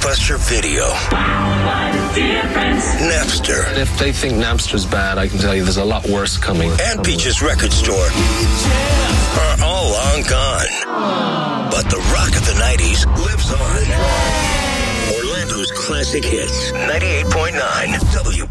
Blockbuster Video. Napster. If they think Napster's bad, I can tell you there's a lot worse coming. And Peach's Record Store are all long gone. But the rock of the 90s lives on. Orlando's classic hits. 98.9 WB.